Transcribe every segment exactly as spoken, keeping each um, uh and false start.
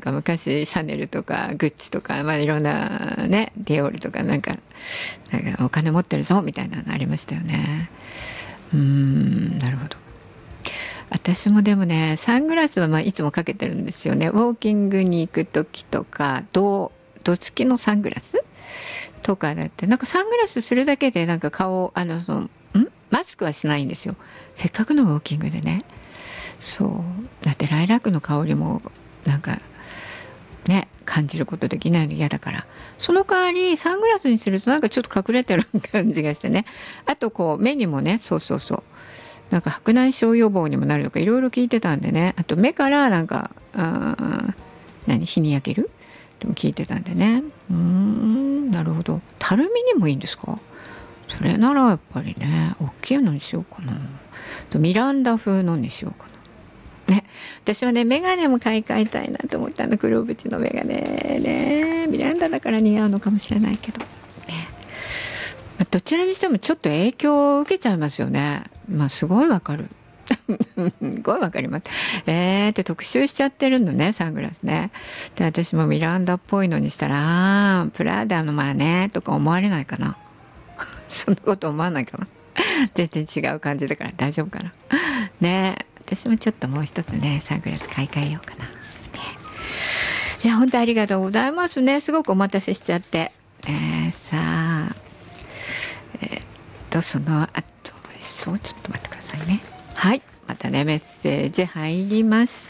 か昔シャネルとかグッチとか、まあ、いろんなねディオールとかなんか、なんかお金持ってるぞみたいなのありましたよね。うーん、なるほど。私もでもねサングラスはまあいつもかけてるんですよね。ウォーキングに行く時とか胴胴付きのサングラスとかだって、なんかサングラスするだけでなんか顔あのそのんマスクはしないんですよ、せっかくのウォーキングでね。そうだってライラックの香りもなんかね感じることできないの嫌だから、その代わりサングラスにするとなんかちょっと隠れてる感じがしてね。あとこう目にもね、そうそうそう、なんか白内障予防にもなるとかいろいろ聞いてたんでね。あと目からなんかあ何日に焼けるでも聞いてたんでね。うーん、なるほど。たるみにもいいんですか。それならやっぱりね大きいのにしようかな。とミランダ風のにしようかな。ね、私はねメガネも買い替えたいなと思ったの。黒縁のメガネね、ミランダだから似合うのかもしれないけど、ね、どちらにしてもちょっと影響を受けちゃいますよね。まあすごいわかるすごいわかります。えーって特集しちゃってるのねサングラスね。で私もミランダっぽいのにしたらあプラダのまあねとか思われないかなそんなこと思わないかな全然違う感じだから大丈夫かなね。私もちょっともう一つねサングラス買い替えようかな、ね、いや本当ありがとうございますね。すごくお待たせしちゃって、えー、さあえー、っとその後でしょう。ちょっと待ってくださいね。はい、またねメッセージ入りました。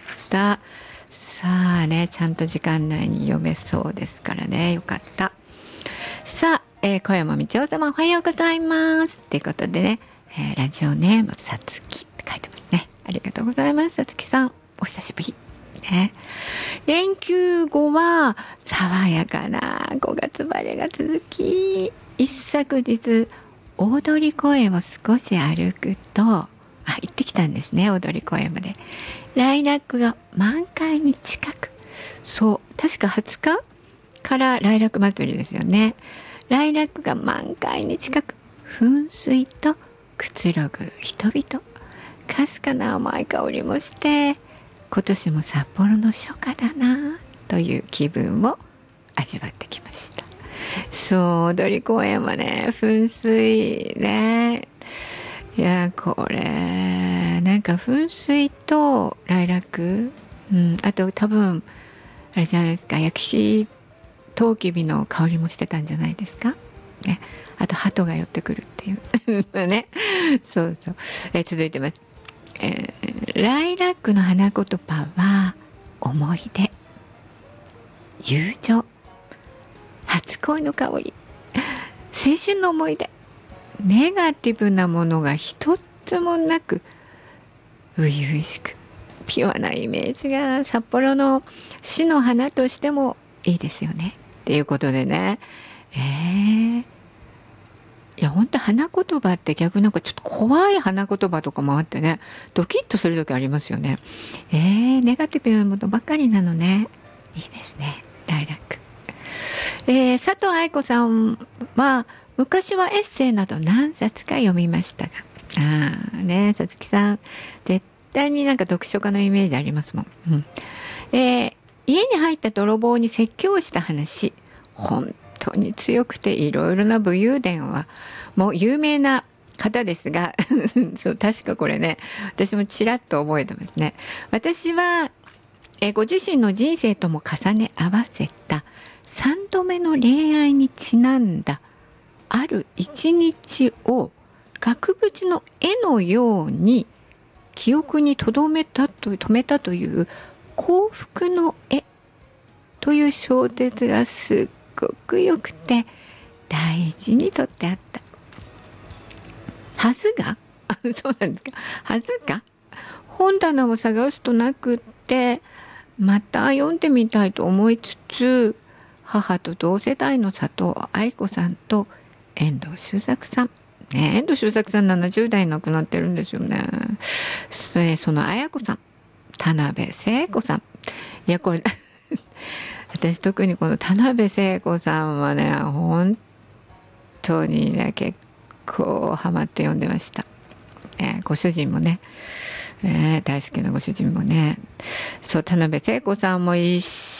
さあねちゃんと時間内に読めそうですからね、よかった。さあ、えー、小山道夫様おはようございますということでね、えー、ラジオネームさつきって書いてますね。ありがとうございます。さつきさんお久しぶり、ね、連休後は爽やかなごがつ晴れが続き、一昨日大通公園を少し歩くと、あ行ってきたんですね大通公園まで。ライラックが満開に近く、そう確かはつかからライラック祭りですよね。ライラックが満開に近く、噴水とくつろぐ人々、かすかな甘い香りもして、今年も札幌の初夏だなという気分を味わってきました。そう、踊公園はね噴水ね、いやこれなんか噴水とライラック、うん、あと多分あれじゃないですか、焼きトウキビの香りもしてたんじゃないですか、ね、あと鳩が寄ってくるっていうねそうそう、えー、続いてます。えー、ライラックの花言葉は思い出、友情、初恋の香り、青春の思い出、ネガティブなものが一つもなく初々しくピュアなイメージが札幌の市の花としてもいいですよねっていうことでね。えー、いや本当花言葉って逆になんかちょっと怖い花言葉とかもあってね、ドキッとする時ありますよね。えー、ネガティブなものばっかりなのね。いいですねライラック。えー、佐藤愛子さんは昔はエッセイなど何冊か読みましたが、あーねさつきさん絶対になんか読書家のイメージありますもん、うんえー、家に入った泥棒に説教した話、本当に強くていろいろな武勇伝はもう有名な方ですがそう確かこれね私もちらっと覚えてますね。私はえー、ご自身の人生とも重ね合わせたさんどめの恋愛にちなんだある一日を額縁の絵のように記憶に留めたと留めたという幸福の絵という小説がすっごくよくて大事にとってあったはずがあそうなんですかはずが本棚を探すとなくってまた読んでみたいと思いつつ、母と同世代の佐藤愛子さんと遠藤周作さん、ね、遠藤周作さんななじゅう代に亡くなってるんですよね。その綾子さん、田辺聖子さん、いやこれ私特にこの田辺聖子さんはね本当にね結構ハマって読んでました、えー、ご主人もねえー、大好きなご主人もね、そう田辺聖子さんもいいし